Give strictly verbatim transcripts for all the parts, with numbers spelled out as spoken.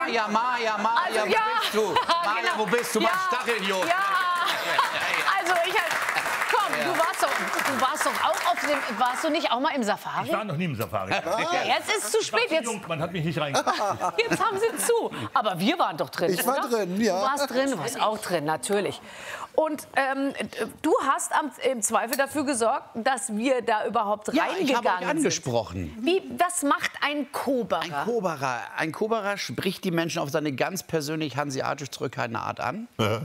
Maja, Maja, Maja, Also, wo ja. bist du? Maja, Genau. wo bist du? Ja. Mein Stacheljungen. Ja. Also ich halt, komm, du warst doch, du warst doch auch auf dem, warst du nicht auch mal im Safari? Ich war noch nie im Safari. Ja, jetzt ist es zu spät. Zu Jetzt, jung, man hat mich nicht reingelassen. jetzt haben sie zu. Aber wir waren doch drin. Ich war oder? drin, ja. Du warst drin, du warst auch drin, natürlich. Und ähm, du hast am, im Zweifel dafür gesorgt, dass wir da überhaupt Ja, reingegangen ich habe euch sind. angesprochen. Wie, was macht ein Koberer? Ein Koberer. Ein Koberer spricht die Menschen auf seine ganz persönlich hanseatisch zurückhaltende Art an. Ja.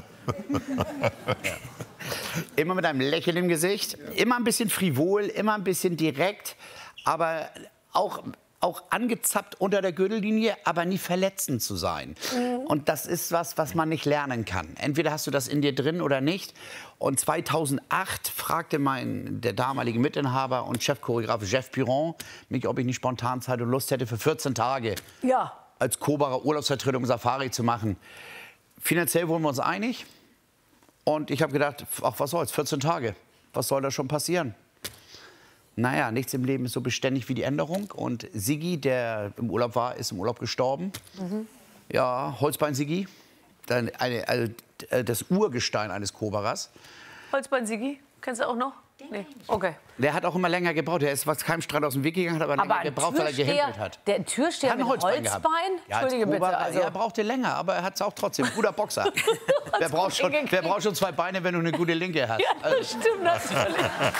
Immer mit einem Lächeln im Gesicht, immer ein bisschen frivol, immer ein bisschen direkt, aber auch, auch angezappt unter der Gürtellinie, aber nie verletzend zu sein. Mhm. Und das ist was, was man nicht lernen kann. Entweder hast du das in dir drin oder nicht. Und zweitausendacht fragte mein, der damalige Mitinhaber und Chefchoreograf Jeff Piron mich, ob ich nicht spontan Zeit und Lust hätte, für vierzehn Tage ja. als Koberer Urlaubsvertretung Safari zu machen. Finanziell wurden wir uns einig. Und ich habe gedacht, ach, was soll's, vierzehn Tage, was soll da schon passieren? Naja, nichts im Leben ist so beständig wie die Änderung. Und Siggi, der im Urlaub war, ist im Urlaub gestorben. Mhm. Ja, Holzbein-Siggi, dann eine, also das Urgestein eines Koberers. Holzbein-Siggi, kennst du auch noch? Nee. Okay. Der hat auch immer länger gebraucht. Der ist was keinem Streit aus dem Weg gegangen, hat aber, aber länger gebraucht, weil er gehänselt hat. Der Türsteher hat mit Holzbein? Holzbein? Ja, Entschuldige bitte. Koberer, Also. Er brauchte länger, aber er hat es auch trotzdem. Guter Boxer. wer, braucht schon, wer braucht schon zwei Beine, wenn du eine gute Linke hast? Ja, das also. stimmt natürlich.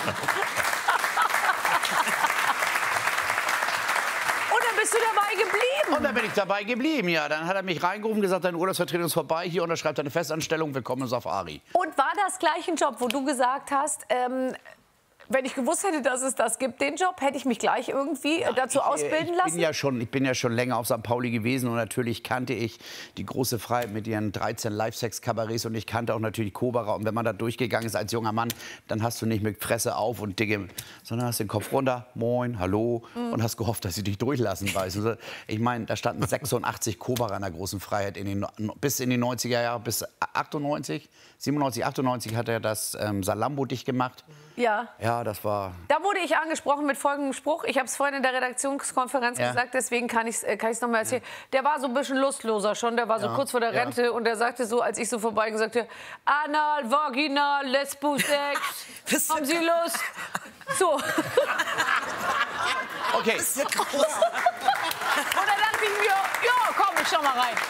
Und dann bist du dabei geblieben. Und dann bin ich dabei geblieben, ja. Dann hat er mich reingerufen und gesagt, deine Urlaubsvertretung ist vorbei. Hier unterschreibt deine Festanstellung, willkommen im Safari. Und war das gleich ein Job, wo du gesagt hast, ähm, wenn ich gewusst hätte, dass es das gibt, den Job, hätte ich mich gleich irgendwie ja, dazu ich, ausbilden ich lassen? Bin ja schon, ich bin ja schon länger auf Sankt Pauli gewesen und natürlich kannte ich die große Freiheit mit ihren dreizehn Live-Sex-Kabarets und ich kannte auch natürlich Koberer. Und wenn man da durchgegangen ist als junger Mann, dann hast du nicht mit Fresse auf und Dicke, sondern hast den Kopf runter, moin, hallo mhm. und hast gehofft, dass sie dich durchlassen. Weißt du? Ich meine, da standen sechsundachtzig Koberer in der großen Freiheit in den, bis in die neunziger Jahre, bis achtundneunzig, siebenundneunzig, achtundneunzig hat er das ähm, Salambo dicht gemacht. Ja. Ja, das war... Da wurde ich angesprochen mit folgendem Spruch. Ich habe es vorhin in der Redaktionskonferenz ja. gesagt, deswegen kann ich es kann noch mal erzählen. Ja. Der war so ein bisschen lustloser schon, der war so ja. kurz vor der Rente ja. und der sagte so, als ich so vorbeigesagt habe, Anal, Vaginal, Lesbo-Sex, haben Sie Lust? So. Okay. Und dann dachte ich mir, ja, komm, ich schau mal rein.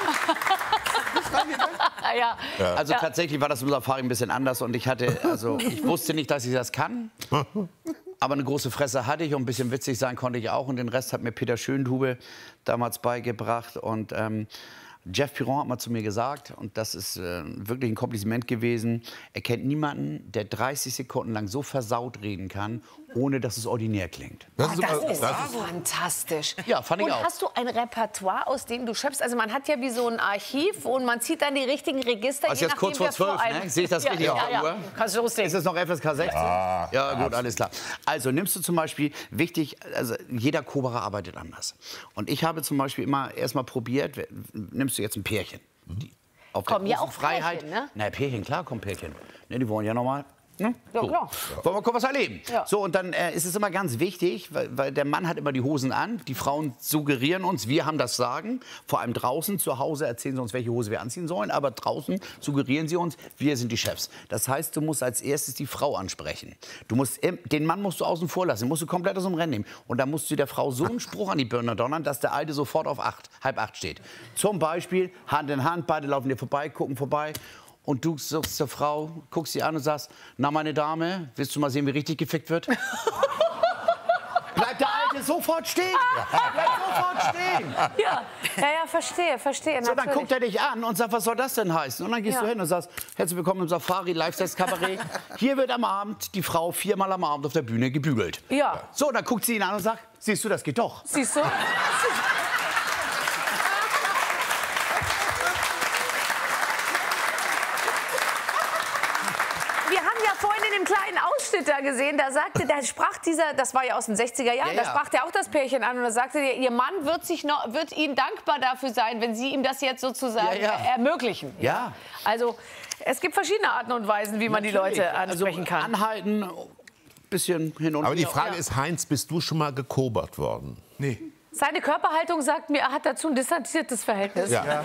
ja. Ja. Also ja. tatsächlich war das im Safari ein bisschen anders und ich hatte, also ich wusste nicht, dass ich das kann, aber eine große Fresse hatte ich und ein bisschen witzig sein konnte ich auch und den Rest hat mir Peter Schöndube damals beigebracht und ähm, Jeff Piron hat mal zu mir gesagt, und das ist äh, wirklich ein Kompliment gewesen, er kennt niemanden, der dreißig Sekunden lang so versaut reden kann, ohne dass es ordinär klingt. Das, oh, das ist, das ist fantastisch. Ja, fand ich und auch. Hast du ein Repertoire, aus dem du schöpfst? Also man hat ja wie so ein Archiv und man zieht dann die richtigen Register. Also jetzt kurz vor zwölf, ne? Sehe ich das ja, richtig ja, auf der ja. Uhr? Kannst du loslegen. Ist es noch F S K sechzehn? Ja, ja gut, alles klar. Also nimmst du zum Beispiel, wichtig, also jeder Koberer arbeitet anders. Und ich habe zum Beispiel immer erst mal probiert, nimmst du jetzt ein Pärchen. Die, auf kommen der ja auch Freiheit. Pärchen, ne? Na, Pärchen, klar kommen Pärchen. Ne, die wollen ja noch mal. Ne? Ja, so. klar. Wollen wir kurz was erleben? Ja. So, und dann äh, ist es immer ganz wichtig, weil, weil der Mann hat immer die Hosen an, die Frauen suggerieren uns, wir haben das Sagen, vor allem draußen, zu Hause erzählen sie uns, welche Hose wir anziehen sollen, aber draußen suggerieren sie uns, wir sind die Chefs. Das heißt, du musst als erstes die Frau ansprechen. Du musst, den Mann musst du außen vor lassen, den musst du komplett aus dem Rennen nehmen. Und dann musst du der Frau so einen Spruch an die Birne donnern, dass der Alte sofort auf acht, halb acht steht. Zum Beispiel Hand in Hand, beide laufen dir vorbei, gucken vorbei. Und du sagst zur Frau, guckst sie an und sagst, na meine Dame, willst du mal sehen, wie richtig gefickt wird? Bleibt der Alte sofort stehen. Bleibt sofort stehen. Ja, ja, ja, verstehe, verstehe. So, dann guckt er dich an und sagt, was soll das denn heißen? Und dann gehst ja. du hin und sagst, herzlich willkommen im Safari, Live-Sex-Kabarett. Hier wird am Abend die Frau viermal am Abend auf der Bühne gebügelt. Ja. So, dann guckt sie ihn an und sagt, siehst du, das geht doch. Siehst du? In dem kleinen Ausschnitt da gesehen, da sagte, da sprach dieser, das war ja aus den sechziger Jahren, ja, ja. da sprach der auch das Pärchen an und da sagte der, ihr Mann wird sich noch, wird Ihnen dankbar dafür sein, wenn Sie ihm das jetzt sozusagen ja, ja. ermöglichen. Ja. Also es gibt verschiedene Arten und Weisen, wie man Natürlich. die Leute ansprechen also, kann. Anhalten, bisschen hin und her. Aber die Frage ja. ist, Heinz, bist du schon mal gekobert worden? Nee. Seine Körperhaltung sagt mir, er hat dazu ein distanziertes Verhältnis. Ja.